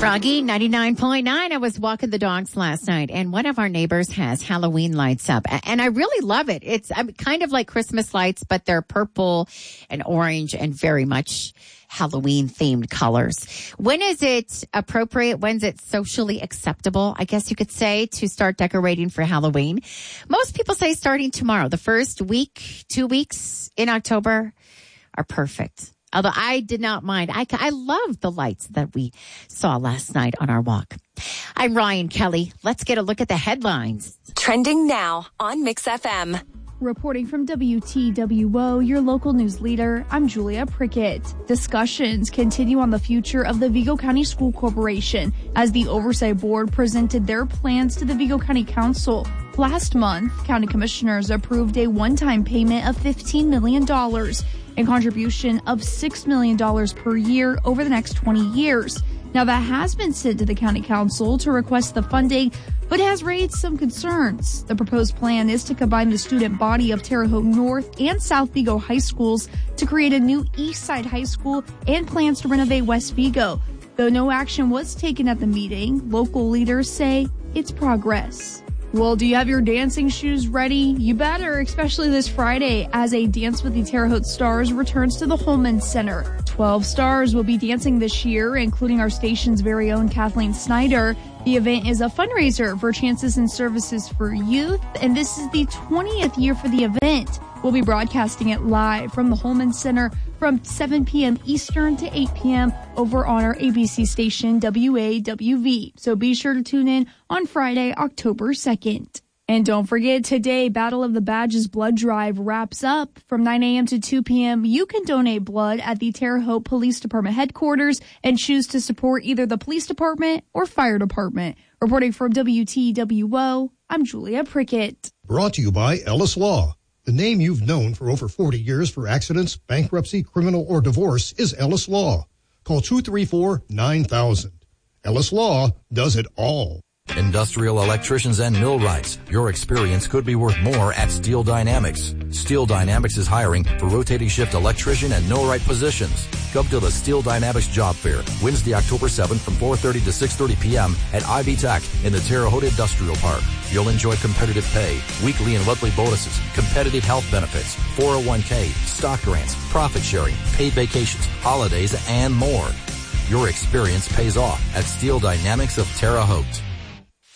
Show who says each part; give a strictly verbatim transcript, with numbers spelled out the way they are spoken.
Speaker 1: Froggy ninety-nine point nine. I was walking the dogs last night, and one of our neighbors has Halloween lights up, and I really love it. It's I mean, kind of like Christmas lights, but they're purple and orange and very much Halloween-themed colors. When is it appropriate? When's it socially acceptable, I guess you could say, to start decorating for Halloween? Most people say starting tomorrow. The first week, two weeks in October are perfect. Although I did not mind. I, I love the lights that we saw last night on our walk. I'm Ryan Kelly. Let's get a look at the headlines.
Speaker 2: Trending now on Mix F M.
Speaker 3: Reporting from W T W O, your local news leader, I'm Julia Prickett. Discussions continue on the future of the Vigo County School Corporation as the Oversight Board presented their plans to the Vigo County Council. Last month, county commissioners approved a one-time payment of fifteen million dollars and contribution of six million dollars per year over the next twenty years. Now, that has been sent to the county council to request the funding, but has raised some concerns. The proposed plan is to combine the student body of Terre Haute North and South Vigo high schools to create a new East Side High School and plans to renovate West Vigo. Though no action was taken at the meeting, local leaders say it's progress. Well, do you have your dancing shoes ready? You better, especially this Friday, as a Dance with the Terre Haute Stars returns to the Holman Center. Twelve stars will be dancing this year, including our station's very own Kathleen Snyder. The event is a fundraiser for Chances and Services for Youth, and this is the twentieth year for the event. We'll be broadcasting it live from the Holman Center from seven p.m. Eastern to eight p.m. over on our A B C station W A W V. So be sure to tune in on Friday, October second. And don't forget, today, Battle of the Badges Blood Drive wraps up. From nine a.m. to two p.m., you can donate blood at the Terre Haute Police Department headquarters and choose to support either the police department or fire department. Reporting from W T W O, I'm Julia Prickett.
Speaker 4: Brought to you by Ellis Law. The name you've known for over forty years for accidents, bankruptcy, criminal, or divorce is Ellis Law. Call two three four, nine thousand. Ellis Law does it all.
Speaker 5: Industrial electricians and millwrights. Your experience could be worth more at Steel Dynamics. Steel Dynamics is hiring for rotating shift electrician and millwright positions. Come to the Steel Dynamics Job Fair, Wednesday, October seventh from four thirty to six thirty p.m. at I B Tech in the Terre Haute Industrial Park. You'll enjoy competitive pay, weekly and monthly bonuses, competitive health benefits, four oh one k, stock grants, profit sharing, paid vacations, holidays, and more. Your experience pays off at Steel Dynamics of Terre Haute.